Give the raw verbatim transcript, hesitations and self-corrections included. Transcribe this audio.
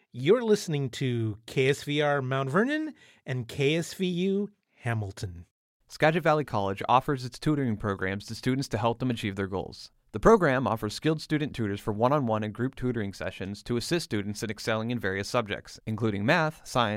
You're listening to K S V R Mount Vernon and K S V U Hamilton. Skagit Valley College offers its tutoring programs to students to help them achieve their goals. The program offers skilled student tutors for one-on-one and group tutoring sessions to assist students in excelling in various subjects, including math, science,